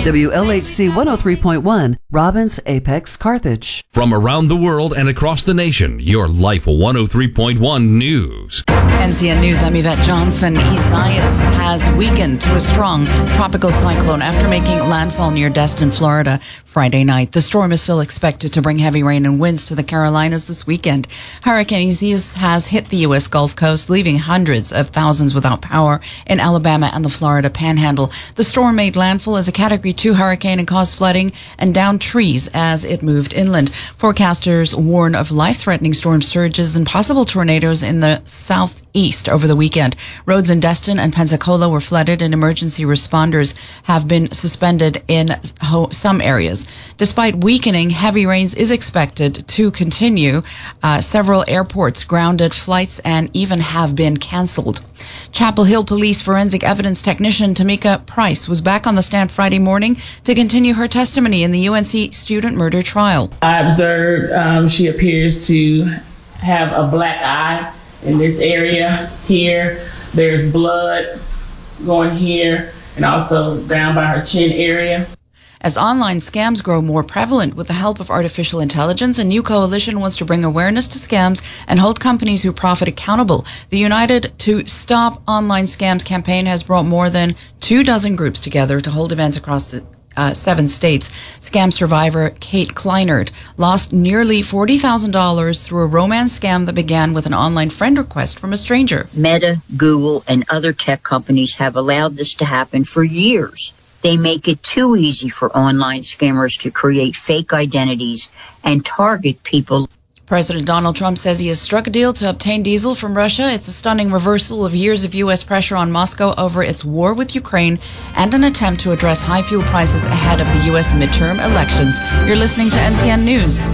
WLHC 103.1, Robbins, Apex, Carthage. From around the world and across the nation, your Life 103.1 News. NCN News, I'm Yvette Johnson. Isaias has weakened to a strong tropical cyclone after making landfall near Destin, Florida, Friday night. The storm is still expected to bring heavy rain and winds to the Carolinas this weekend. Hurricane Isaias has hit the U.S. Gulf Coast, leaving hundreds of thousands without power in Alabama and the Florida Panhandle. The storm made landfall as a Category 2 hurricane and caused flooding and downed trees as it moved inland. Forecasters warn of life-threatening storm surges and possible tornadoes in the southeast over the weekend. Roads in Destin and Pensacola were flooded and emergency responders have been suspended in some areas. Despite weakening, heavy rains is expected to continue. Several airports grounded flights and even have been canceled. Chapel Hill Police forensic evidence technician Tamika Price was back on the stand Friday morning to continue her testimony in the UNC student murder trial. I observed she appears to have a black eye in this area here. There's blood going here and also down by her chin area. As online scams grow more prevalent with the help of artificial intelligence, a new coalition wants to bring awareness to scams and hold companies who profit accountable. The United to Stop Online Scams campaign has brought more than 24 groups together to hold events across the 7 states. Scam survivor Kate Kleinert lost nearly $40,000 through a romance scam that began with an online friend request from a stranger. Meta, Google, and other tech companies have allowed this to happen for years. They make it too easy for online scammers to create fake identities and target people. President Donald Trump says he has struck a deal to obtain diesel from Russia. It's a stunning reversal of years of U.S. pressure on Moscow over its war with Ukraine and an attempt to address high fuel prices ahead of the U.S. midterm elections. You're listening to NCN News.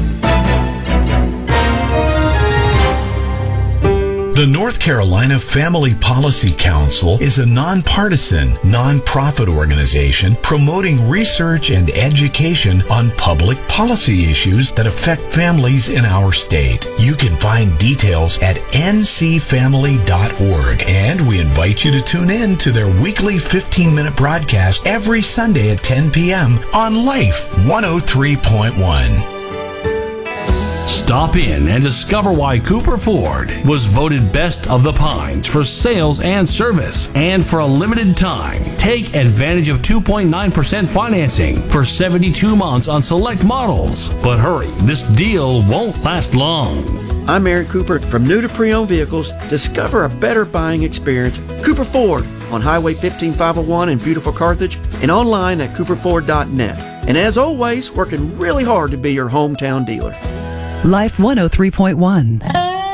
The North Carolina Family Policy Council is a nonpartisan, nonprofit organization promoting research and education on public policy issues that affect families in our state. You can find details at ncfamily.org, and we invite you to tune in to their weekly 15-minute broadcast every Sunday at 10 p.m. on Life 103.1. Stop in and discover why Cooper Ford was voted Best of the Pines for sales and service. And for a limited time, take advantage of 2.9% financing for 72 months on select models. But hurry, this deal won't last long. I'm Aaron Cooper. From new to pre-owned vehicles, discover a better buying experience. Cooper Ford on Highway 15501 in beautiful Carthage and online at cooperford.net. And as always, working really hard to be your hometown dealer. Life 103.1.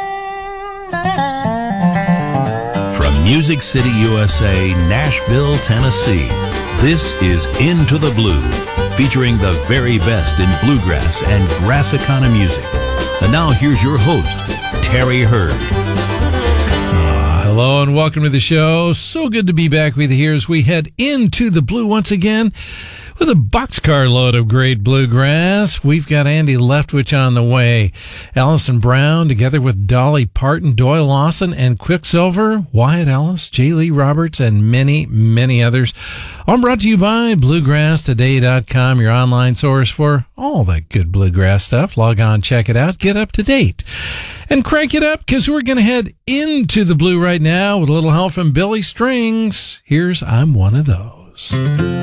From Music City, USA, Nashville, Tennessee, this is Into the Blue, featuring the very best in bluegrass and Grassicana music. And now here's your host, Terry Hurd. Hello and welcome to the show. So good to be back with you here as we head into the blue once again with a boxcar load of great bluegrass. We've got Andy Leftwich on the way. Allison Brown together with Dolly Parton, Doyle Lawson, and Quicksilver, Wyatt Ellis, J. Lee Roberts, and many, many others. All brought to you by BluegrassToday.com, your online source for all that good bluegrass stuff. Log on, check it out, get up to date. And crank it up, because we're going to head into the blue right now with a little help from Billy Strings. Here's I'm One of Those.